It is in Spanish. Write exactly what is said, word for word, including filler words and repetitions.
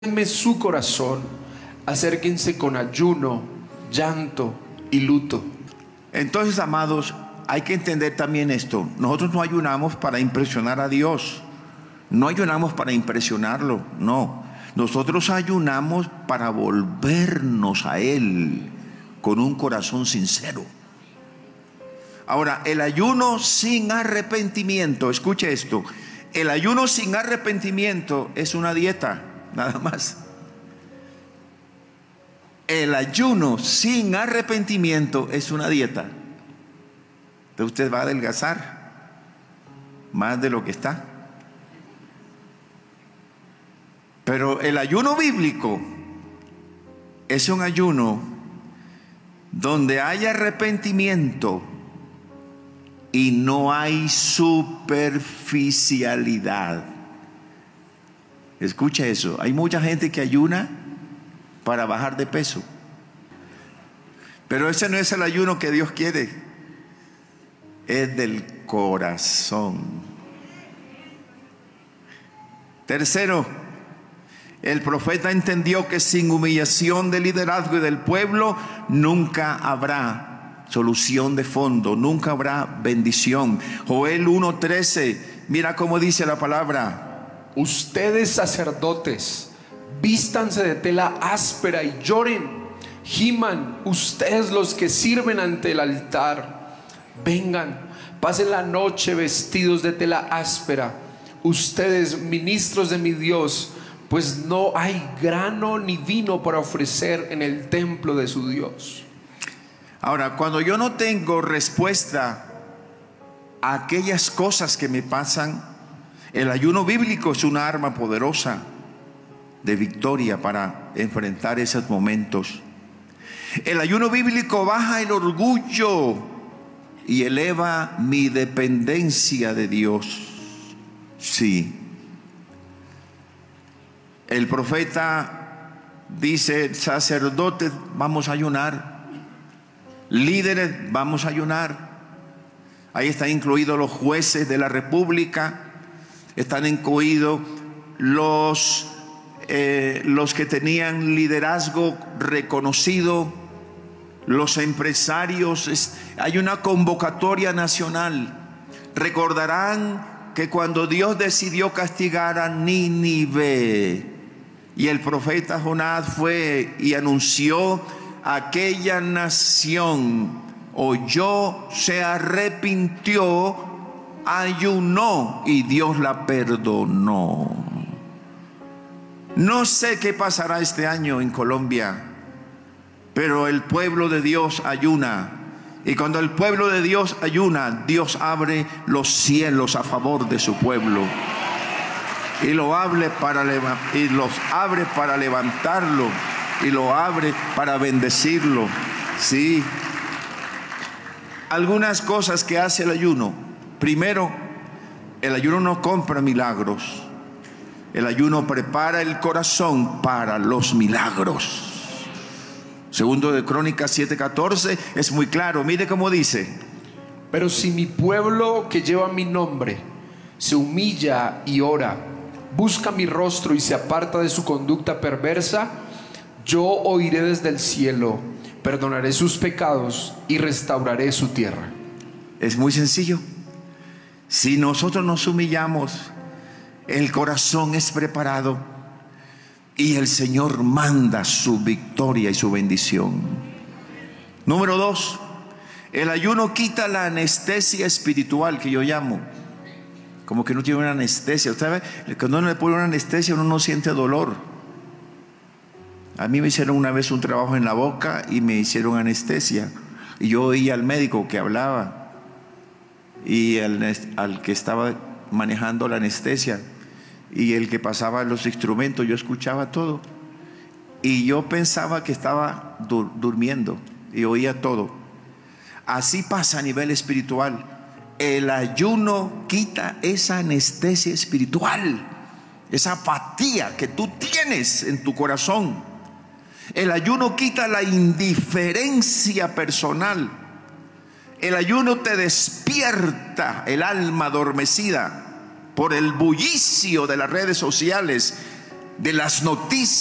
su corazón, acérquense con ayuno, llanto y luto. Entonces, amados, hay que entender también esto. Nosotros no ayunamos para impresionar a Dios. No ayunamos para impresionarlo, no. Nosotros ayunamos para volvernos a Él con un corazón sincero. Ahora, el ayuno sin arrepentimiento, escuche esto, el ayuno sin arrepentimiento es una dieta, nada más. El ayuno sin arrepentimiento es una dieta. Entonces usted va a adelgazar más de lo que está. Pero el ayuno bíblico es un ayuno donde hay arrepentimiento y no hay superficialidad. Escucha eso. Hay mucha gente que ayuna para bajar de peso, pero ese no es el ayuno que Dios quiere. Es del corazón. Tercero, el profeta entendió que sin humillación del liderazgo y del pueblo nunca habrá solución de fondo, nunca habrá bendición. Joel uno trece, mira cómo dice la palabra: ustedes sacerdotes, vístanse de tela áspera y lloren, giman ustedes los que sirven ante el altar. Vengan, pasen la noche vestidos de tela áspera, ustedes ministros de mi Dios, pues no hay grano ni vino para ofrecer en el templo de su Dios. Ahora, cuando yo no tengo respuesta a aquellas cosas que me pasan, el ayuno bíblico es una arma poderosa de victoria para enfrentar esos momentos. El ayuno bíblico baja el orgullo y eleva mi dependencia de Dios. Sí. El profeta dice: sacerdotes, vamos a ayunar. Líderes, vamos a ayunar. Ahí están incluidos los jueces de la república, están incluidos los Eh, los que tenían liderazgo reconocido, los empresarios. Es, hay una convocatoria nacional. Recordarán que cuando Dios decidió castigar a Nínive y el profeta Jonás fue y anunció, aquella nación oyó, se arrepintió, ayunó y Dios la perdonó. No sé qué pasará este año en Colombia, pero el pueblo de Dios ayuna. Y cuando el pueblo de Dios ayuna, Dios abre los cielos a favor de su pueblo. Y, lo abre para, y los abre para levantarlo. Y lo abre para bendecirlo. Sí. Algunas cosas que hace el ayuno. Primero, el ayuno no compra milagros. El ayuno prepara el corazón para los milagros. Segundo de Crónicas siete catorce es muy claro. Mire cómo dice: pero si mi pueblo que lleva mi nombre se humilla y ora, busca mi rostro y se aparta de su conducta perversa, yo oiré desde el cielo, perdonaré sus pecados y restauraré su tierra. Es muy sencillo. Si nosotros nos humillamos, el corazón es preparado y el Señor manda su victoria y su bendición. Número dos, el ayuno quita la anestesia espiritual, que yo llamo. Como que no tiene una anestesia. Usted ve, cuando uno le pone una anestesia, uno no siente dolor. A mí me hicieron una vez un trabajo en la boca y me hicieron anestesia. Y yo oía al médico que hablaba y al, al que estaba manejando la anestesia y el que pasaba los instrumentos, yo escuchaba todo y yo pensaba que estaba dur durmiendo y oía todo. Así pasa a nivel espiritual. El ayuno quita esa anestesia espiritual, esa apatía que tú tienes en tu corazón. El ayuno quita la indiferencia personal. El ayuno te despierta el alma adormecida por el bullicio de las redes sociales. de las noticias